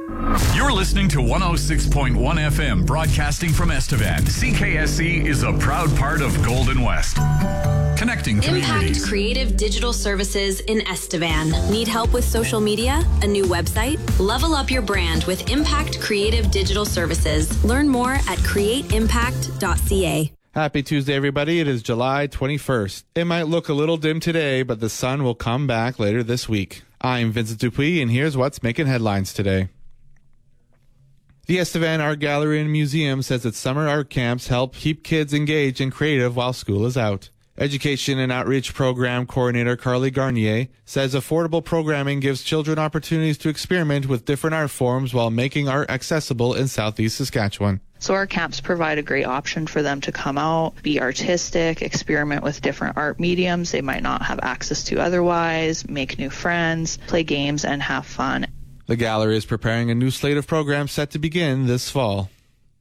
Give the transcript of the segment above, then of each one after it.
You're listening to 106.1 FM, broadcasting from Estevan. CKSC is a proud part of Golden West. Connecting communities. Impact Creative Digital Services in Estevan. Need help with social media? A new website? Level up your brand with Impact Creative Digital Services. Learn more at createimpact.ca. Happy Tuesday, everybody. It is July 21st. It might look a little dim today, but the sun will come back later this week. I'm Vincent Dupuis, and here's what's making headlines today. The Estevan Art Gallery and Museum says its summer art camps help keep kids engaged and creative while school is out. Education and Outreach Program Coordinator Carly Garnier says affordable programming gives children opportunities to experiment with different art forms while making art accessible in Southeast Saskatchewan. So our camps provide a great option for them to come out, be artistic, experiment with different art mediums they might not have access to otherwise, make new friends, play games, and have fun. The gallery is preparing a new slate of programs set to begin this fall.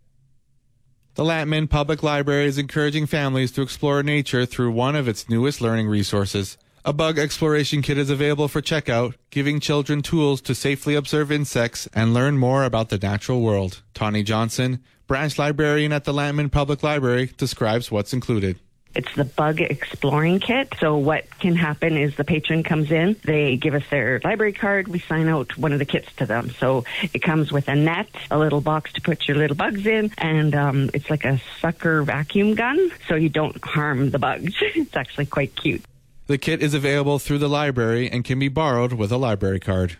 The Lantman Public Library is encouraging families to explore nature through one of its newest learning resources. A bug exploration kit is available for checkout, giving children tools to safely observe insects and learn more about the natural world. Tawny Johnson, branch librarian at the Lantman Public Library, describes what's included. It's the bug exploring kit. So what can happen is the patron comes in, they give us their library card, we sign out one of the kits to them. So it comes with a net, a little box to put your little bugs in, and it's like a sucker vacuum gun, so you don't harm the bugs. It's actually quite cute. The kit is available through the library and can be borrowed with a library card.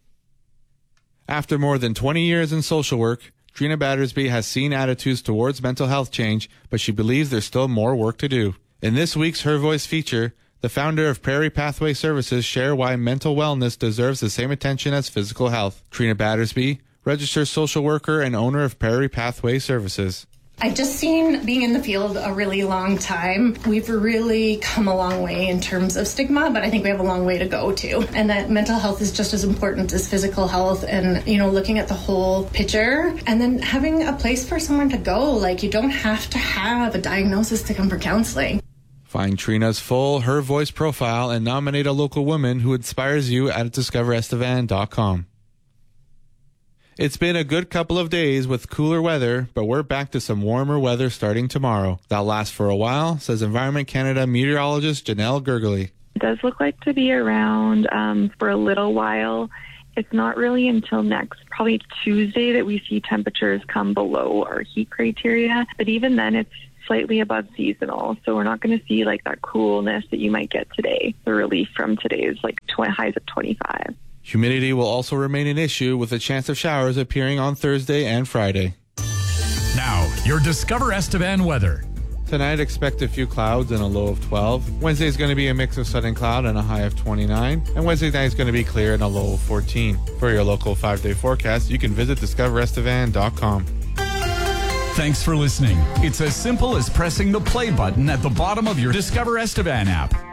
After more than 20 years in social work, Trina Battersby has seen attitudes towards mental health change, but she believes there's still more work to do. In this week's Her Voice feature, the founder of Prairie Pathway Services share why mental wellness deserves the same attention as physical health. Trina Battersby, registered social worker and owner of Prairie Pathway Services. I've just seen, being in the field a really long time, we've really come a long way in terms of stigma, but I think we have a long way to go too. And that mental health is just as important as physical health, and, looking at the whole picture and then having a place for someone to go. Like, you don't have to have a diagnosis to come for counseling. Find Trina's full Her Voice profile and nominate a local woman who inspires you at discoverestevan.com. It's been a good couple of days with cooler weather, but we're back to some warmer weather starting tomorrow. That'll last for a while, says Environment Canada meteorologist Janelle Gergely. It does look like to be around for a little while. It's not really until probably Tuesday, that we see temperatures come below our heat criteria. But even then, it's slightly above seasonal. So we're not going to see like that coolness that you might get today. The relief from today's highs of 25. Humidity will also remain an issue, with a chance of showers appearing on Thursday and Friday. Now, your Discover Estevan weather. Tonight, expect a few clouds and a low of 12. Wednesday is going to be a mix of sun and cloud and a high of 29. And Wednesday night is going to be clear and a low of 14. For your local 5-day forecast, you can visit discoverestevan.com. Thanks for listening. It's as simple as pressing the play button at the bottom of your Discover Estevan app.